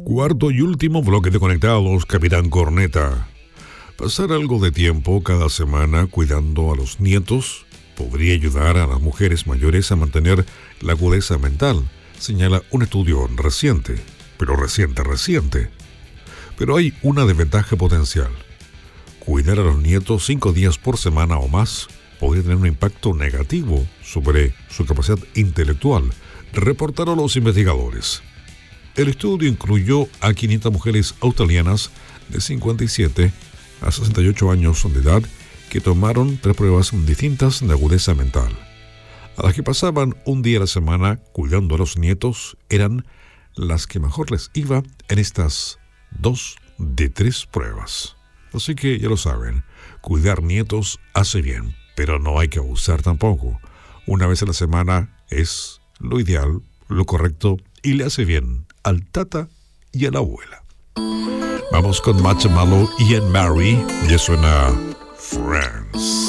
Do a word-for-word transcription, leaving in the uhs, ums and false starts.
Cuarto y último bloque de Conectados, Capitán Corneta. Pasar algo de tiempo cada semana cuidando a los nietos podría ayudar a las mujeres mayores a mantener la agudeza mental, señala un estudio reciente, pero reciente, reciente. Pero hay una desventaja potencial. Cuidar a los nietos cinco días por semana o más podría tener un impacto negativo sobre su capacidad intelectual, reportaron los investigadores. El estudio incluyó a quinientas mujeres australianas de cincuenta y siete a sesenta y ocho años de edad que tomaron tres pruebas distintas de agudeza mental. A las que pasaban un día a la semana cuidando a los nietos eran las que mejor les iba en estas dos de tres pruebas. Así que ya lo saben, cuidar nietos hace bien, pero no hay que abusar tampoco. Una vez a la semana es lo ideal, lo correcto y le hace bien al tata y a la abuela. Vamos con Marshmello y Anne Marie, y suena Friends.